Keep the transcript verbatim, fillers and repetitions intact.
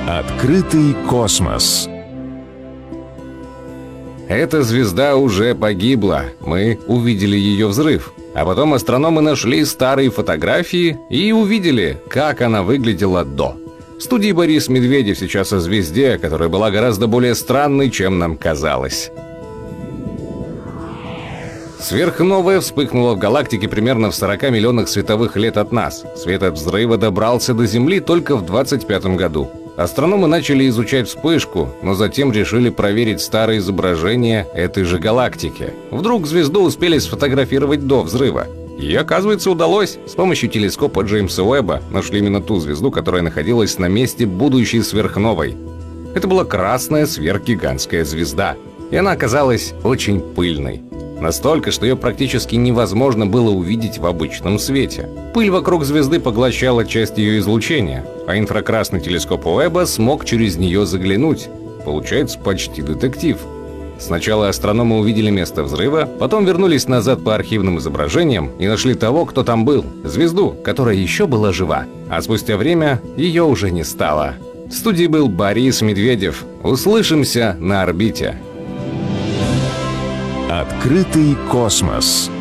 Открытый космос. Эта звезда уже погибла. Мы увидели ее взрыв. А потом астрономы нашли старые фотографии и увидели, как она выглядела до. В студии Борис Медведев сейчас о звезде, которая была гораздо более странной, чем нам казалось. Сверхновая вспыхнула в галактике примерно в сорока миллионах световых лет от нас. Свет от взрыва добрался до Земли только в двадцать пятом году. Астрономы начали изучать вспышку, но затем решили проверить старые изображения этой же галактики. Вдруг звезду успели сфотографировать до взрыва. И, оказывается, удалось. С помощью телескопа Джеймса Уэбба нашли именно ту звезду, которая находилась на месте будущей сверхновой. Это была красная сверхгигантская звезда. И она оказалась очень пыльной. Настолько, что ее практически невозможно было увидеть в обычном свете. Пыль вокруг звезды поглощала часть ее излучения, а инфракрасный телескоп Уэбба смог через нее заглянуть. Получается, почти детектив. Сначала астрономы увидели место взрыва, потом вернулись назад по архивным изображениям и нашли того, кто там был, звезду, которая еще была жива. А спустя время ее уже не стало. В студии был Борис Медведев. Услышимся на орбите. Открытый космос.